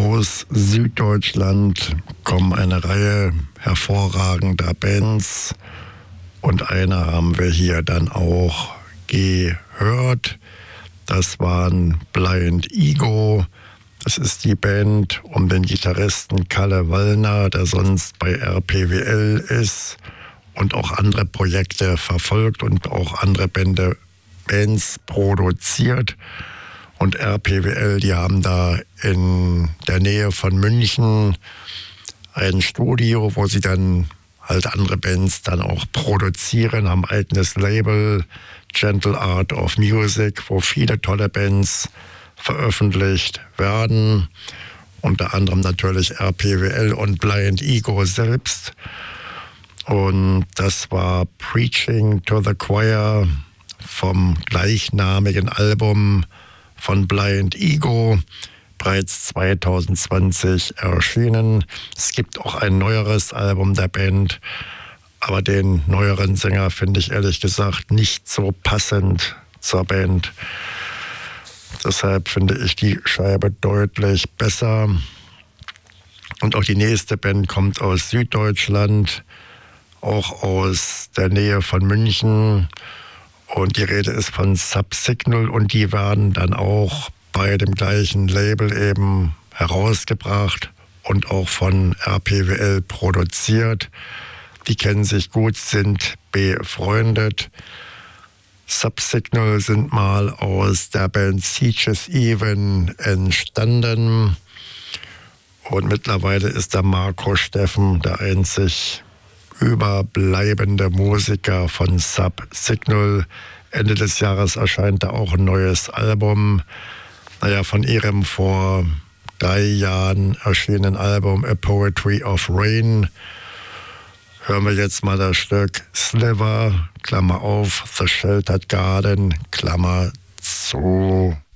Aus Süddeutschland kommen eine Reihe hervorragender Bands und eine haben wir hier dann auch gehört. Das waren Blind Ego. Das ist die Band um den Gitarristen Kalle Wallner, der sonst bei RPWL ist und auch andere Projekte verfolgt und auch andere Bands produziert. Und RPWL, die haben da in der Nähe von München ein Studio, wo sie dann halt andere Bands dann auch produzieren, haben ein eigenes Label, Gentle Art of Music, wo viele tolle Bands veröffentlicht werden. Unter anderem natürlich RPWL und Blind Ego selbst. Und das war Preaching to the Choir vom gleichnamigen Album von Blind Ego, bereits 2020 erschienen. Es gibt auch ein neueres Album der Band, aber den neueren Sänger finde ich ehrlich gesagt nicht so passend zur Band. Deshalb finde ich die Scheibe deutlich besser. Und auch die nächste Band kommt aus Süddeutschland, auch aus der Nähe von München. Und die Rede ist von Subsignal und die werden dann auch bei dem gleichen Label eben herausgebracht und auch von RPWL produziert. Die kennen sich gut, sind befreundet. Subsignal sind mal aus der Band Sieges Even entstanden. Und mittlerweile ist der Marco Steffen der einzig überbleibende Musiker von Subsignal. Ende des Jahres erscheint da auch ein neues Album. Von ihrem vor 3 Jahren erschienenen Album A Poetry of Rain hören wir jetzt mal das Stück Sliver, Klammer auf, The Sheltered Garden, Klammer zu.